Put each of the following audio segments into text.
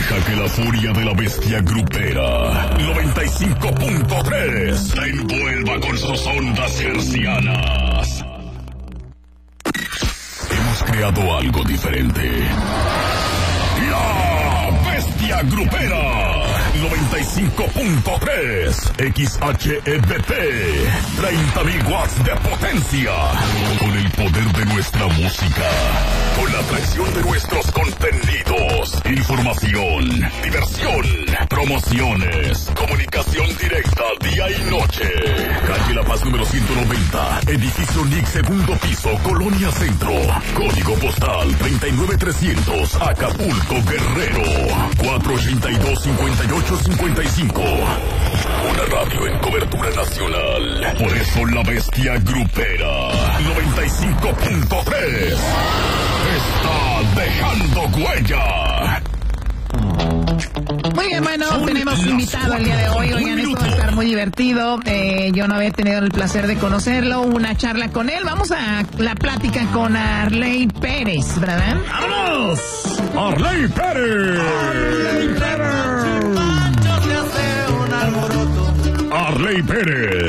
Deja que la furia de la bestia grupera 95.3 te envuelva con sus ondas hercianas. Hemos creado algo diferente. La bestia grupera 95.3 XHEBP, 30.000 watts de potencia, con el poder de nuestra música, con la atracción de nuestros contenidos, información, diversión, promociones, comunicación directa día y noche. Calle La Paz número 190, edificio NIC, segundo piso, Colonia Centro, código postal 39300, Acapulco, Guerrero, 482-5855. Una radio en cobertura nacional. Por eso la bestia grupera 95.3 está dejando huella. Muy bien, bueno, tenemos invitado el día de hoy. Oigan, esto va a estar muy divertido. Yo no había tenido el placer de conocerlo. Una charla con él. Vamos a la plática con Arley Pérez, ¿verdad? ¡Vamos! ¡Arley Pérez! ¡Arley Pérez! Arley Pérez.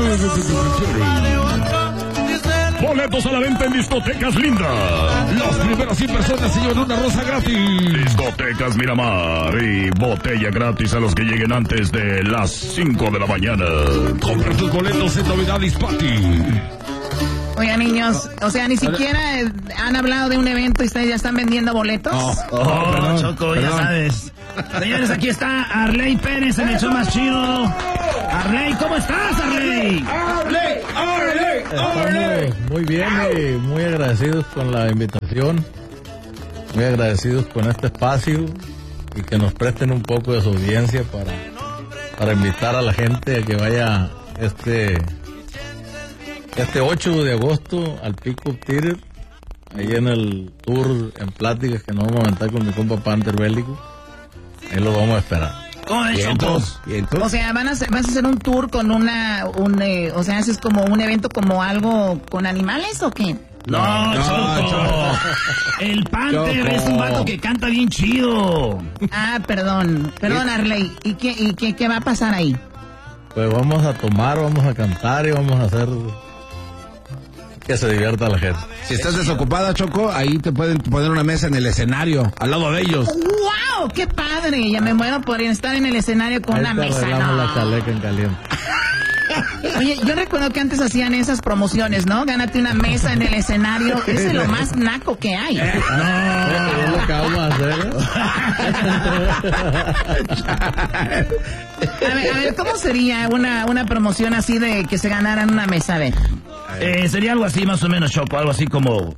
Boletos a la venta en Discotecas Linda. Las primeras 100 personas se llevan una rosa gratis. Discotecas Miramar y botella gratis a los que lleguen antes de las 5 de la mañana. Compra tus boletos en Novedades Party. Oigan, niños, o sea, ni siquiera han hablado de un evento y ustedes ya están vendiendo boletos. Perdón, Choco, ya sabes. Señores, aquí está Arley Pérez en el show más chido. Arley, ¿cómo estás, Arley? Estamos muy bien y muy agradecidos con la invitación, muy agradecidos con este espacio y que nos presten un poco de su audiencia para invitar a la gente a que vaya este 8 de agosto al Pickup Theater, ahí en el tour en pláticas que nos vamos a aventar con mi compa Panther Bélico. Ahí lo vamos a esperar. ¿Y entonces? O sea, vas a hacer un tour con o sea, haces como un evento como algo con animales o qué? No, Choco. El Panther es un vato que canta bien chido. Ah, perdón, Arley. ¿Y qué va a pasar ahí? Pues vamos a tomar, vamos a cantar y vamos a hacer que se divierta la gente. Si estás desocupada, Choco, ahí te pueden poner una mesa en el escenario, al lado de ellos. ¡Wow! ¡Qué padre! Ya me muero por estar en el escenario con una mesa. Arreglamos la chaleca en caliente. Oye, yo recuerdo que antes hacían esas promociones, ¿no? Gánate una mesa en el escenario. Ese es lo más naco que hay. No, es lo que vamos a hacer. A ver, ¿cómo sería una promoción así de que se ganaran una mesa? A ver. Sería algo así más o menos, Choco, algo así como...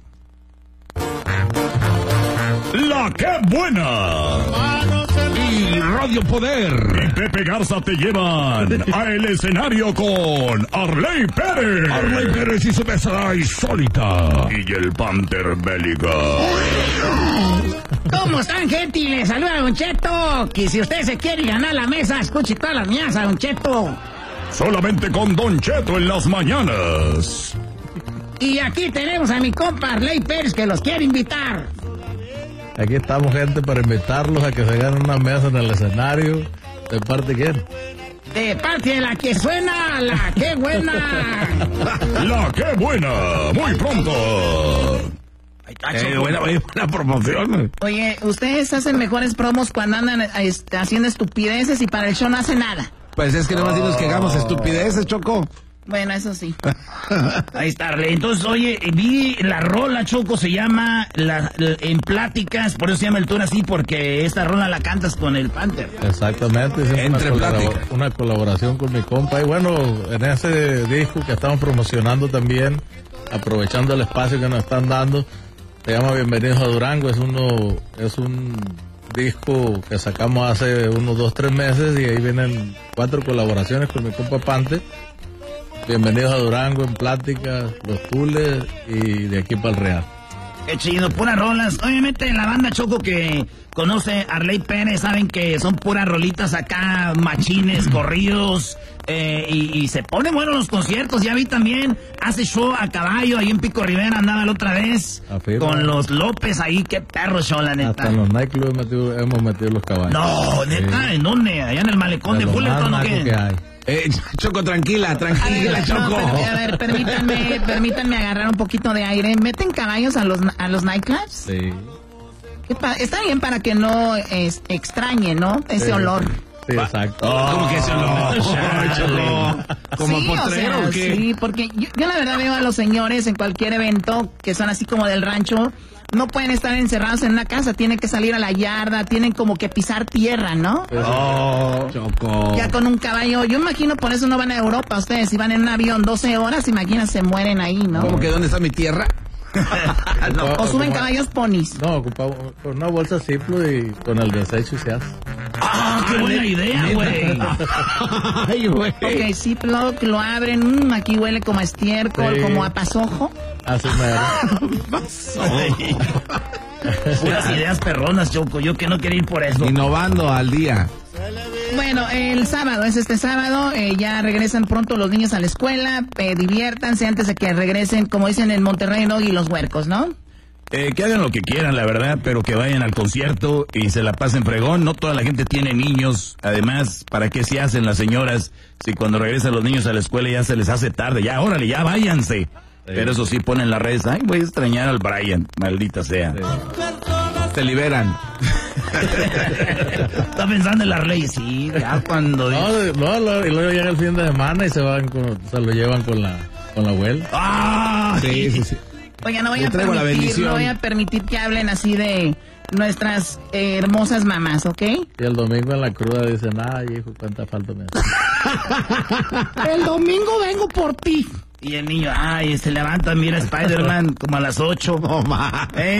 ¡La que buena! Y Radio Poder y Pepe Garza te llevan al escenario con Arley Pérez. Arley Pérez y su mesa insólita. Y el Panther Bélico. ¿Cómo están, gente? Y les saluda Don Cheto. Que si usted se quiere ganar la mesa, escuche todas las mañanas a Don Cheto. Solamente con Don Cheto en las mañanas. Y aquí tenemos a mi compa Arley Pérez que los quiere invitar. Aquí estamos, gente, para invitarlos a que se ganen una mesa en el escenario. ¿De parte quién? De parte de la que suena, la que buena. La que buena, muy pronto. Buena promoción. Oye, ustedes hacen mejores promos cuando andan haciendo estupideces y para el show no hacen nada. Pues es que nomás si nos quejamos estupideces, Choco. Bueno, eso sí. Ahí está, Arley. Entonces, oye, vi la rola, Choco, se llama En Pláticas, por eso se llama el tour así, porque esta rola la cantas con el Panther. Exactamente, es una colaboración con mi compa. Y bueno, en ese disco que estamos promocionando también, aprovechando el espacio que nos están dando, se llama Bienvenidos a Durango. Es un disco que sacamos hace unos 2-3 meses y ahí vienen 4 colaboraciones con mi compa Panther. Bienvenidos a Durango, En Pláticas, Los Tules y De Aquí para el Real. Qué chido, puras rolas. Obviamente la banda Choco que conoce a Arley Pérez saben que son puras rolitas acá, machines, corridos, y se ponen buenos los conciertos. Ya vi también, hace show a caballo, ahí en Pico Rivera andaba la otra vez, con los López ahí, qué perro show, la neta. Hasta en los nightclubs hemos metido los caballos. No, neta, ¿en dónde? ¿Allá en el malecón de Fullerton o qué? Que hay. Choco, tranquila, Choco. No, a ver, permítanme agarrar un poquito de aire. ¿Meten caballos a los nightclubs? Sí. Está bien para que no extrañe, ¿no? Ese olor. Sí, exacto. ¿Cómo que ese olor? Choco. ¿Como sí, potrero o qué? Sí, porque yo la verdad veo a los señores en cualquier evento que son así como del rancho. No pueden estar encerrados en una casa, tienen que salir a la yarda, tienen como que pisar tierra, ¿no? Choco. Ya con un caballo, yo imagino por eso no van a Europa ustedes, si van en un avión 12 horas, imagina, se mueren ahí, ¿no? ¿Cómo que dónde está mi tierra? O suben caballos ponis. No, ocupamos con una bolsa Ziplo y con el desecho y se hace. ¡Ah, qué buena idea, güey! Ay, güey. Ok, Ziploc, lo abren, aquí huele como a estiércol, Sí. como a pasojo. Así mero. Puras ideas perronas, Choco, yo que no quería ir por eso. Innovando al día. Bueno, el sábado, es este sábado, ya regresan pronto los niños a la escuela, diviértanse antes de que regresen, como dicen en Monterrey, ¿no? Y los huercos, ¿no? Que hagan lo que quieran, la verdad, pero que vayan al concierto y se la pasen fregón. No toda la gente tiene niños. Además, ¿para qué se hacen las señoras si cuando regresan los niños a la escuela ya se les hace tarde? Ya, órale, ya váyanse. Pero eso sí, ponen las redes. Ay, voy a extrañar al Brian, maldita sea. Se liberan. Está pensando en las leyes, sí, ya cuando... Y luego llega el fin de semana y se lo llevan con la abuela. ¡Ah! Sí. Oiga, no voy Yo a permitir que hablen así de nuestras hermosas mamás, ¿ok? Y el domingo en la cruda dicen, ay, hijo, cuánta falta me hace. El domingo vengo por ti. Y el niño, ay, se levanta, mira Spider-Man como a las 8. No, ma.